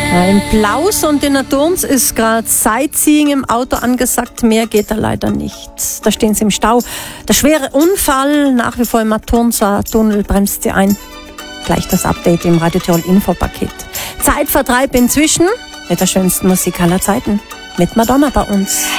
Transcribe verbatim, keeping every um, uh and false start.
Ja, in Plaus und in der Turms ist gerade Sightseeing im Auto angesagt. Mehr geht da leider nicht. Da stehen sie im Stau. Der schwere Unfall nach wie vor im Turmser Tunnel bremst sie ein. Gleich das Update im Radio Tirol Infopaket. Zeitvertreib inzwischen mit der schönsten Musik aller Zeiten. Mit Madonna bei uns.